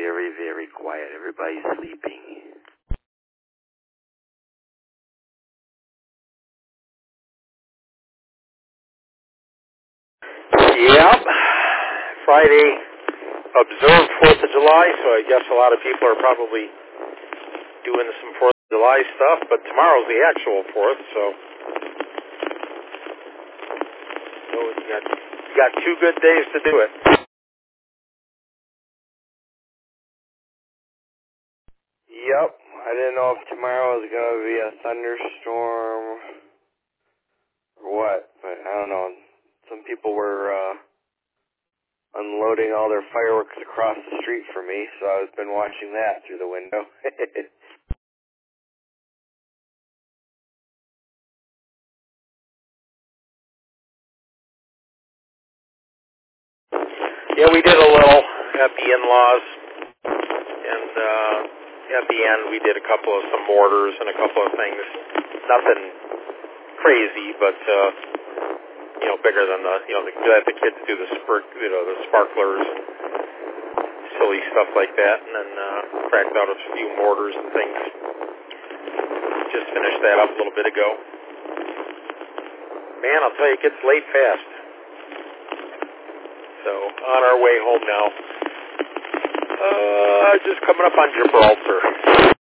very, very quiet. Everybody's sleeping. Yep. Friday, observed 4th of July, so I guess a lot of people are probably doing some 4th of July stuff, but tomorrow's the actual 4th, so you got 2 good days to do it. Yep. I didn't know if tomorrow was going to be a thunderstorm or what, but I don't know. Some people were unloading all their fireworks across the street from me, so I've been watching that through the window. Yeah, we did a little at the in-laws, and at the end we did some mortars and a couple of things. Nothing crazy, but bigger than the kids do the sparklers and silly stuff like that, and then cracked out a few mortars and things. Just finished that up a little bit ago. Man, I'll tell you, it gets late fast. So, on our way home now. Just coming up on Gibraltar.